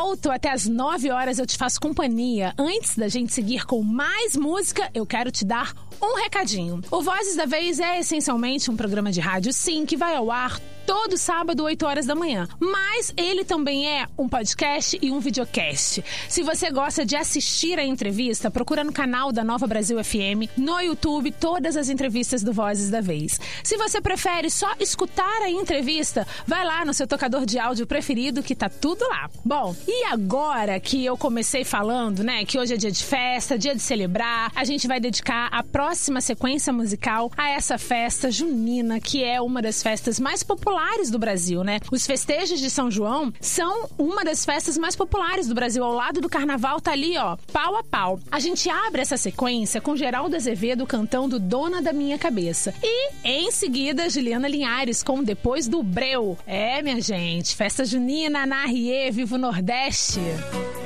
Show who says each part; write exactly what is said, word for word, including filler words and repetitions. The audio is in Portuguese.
Speaker 1: volto até as nove horas, eu te faço companhia. Antes da gente seguir com mais música, eu quero te dar um recadinho. O Vozes da Vez é essencialmente um programa de rádio, sim, que vai ao ar todo sábado, oito horas da manhã. Mas ele também é um podcast e um videocast. Se você gosta de assistir a entrevista, procura no canal da Nova Brasil F M, no YouTube, todas as entrevistas do Vozes da Vez. Se você prefere só escutar a entrevista, vai lá no seu tocador de áudio preferido que tá tudo lá. Bom, e agora que eu comecei falando, né, que hoje é dia de festa, dia de celebrar, a gente vai dedicar a próxima sequência musical a essa festa junina, que é uma das festas mais populares do Brasil, né? Os festejos de São João são uma das festas mais populares do Brasil. Ao lado do carnaval tá ali, ó, pau a pau. A gente abre essa sequência com Geraldo Azevedo cantando Dona da Minha Cabeça. E, em seguida, Juliana Linhares com Depois do Breu. É, minha gente, festa junina na Rie, Viva o Nordeste!